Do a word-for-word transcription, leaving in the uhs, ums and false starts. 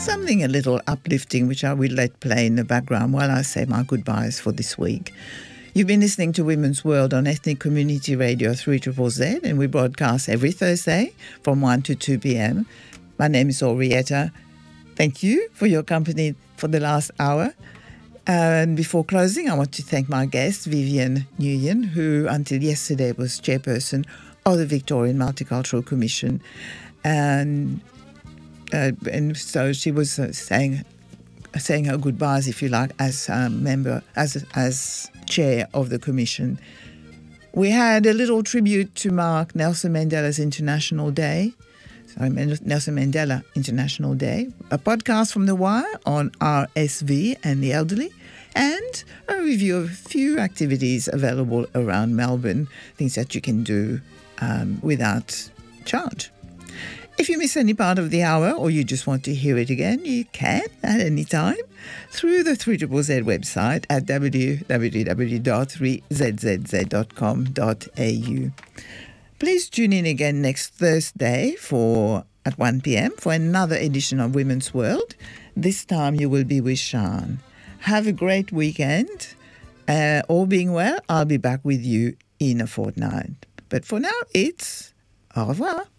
something a little uplifting, which I will let play in the background while I say my goodbyes for this week. You've been listening to Women's World on Ethnic Community Radio three Z Z Z, and we broadcast every Thursday from one to two p.m. My name is Henrietta. Thank you for your company for the last hour. And before closing, I want to thank my guest, Vivian Nguyen, who until yesterday was chairperson of the Victorian Multicultural Commission. And uh, and so she was uh, saying saying her goodbyes, if you like, as a member, as as chair of the commission. We had a little tribute to mark Nelson Mandela's International Day. Sorry, Nelson Mandela International Day, a podcast from The Wire on R S V and the elderly, and a review of a few activities available around Melbourne, things that you can do um, without charge. If you miss any part of the hour or you just want to hear it again, you can at any time through the three Z Z Z website at w w w dot three z z z dot com dot a u. Please tune in again next Thursday for at one p.m. for another edition of Women's World. This time you will be with Sian. Have a great weekend. Uh, all being well, I'll be back with you in a fortnight. But for now, it's au revoir.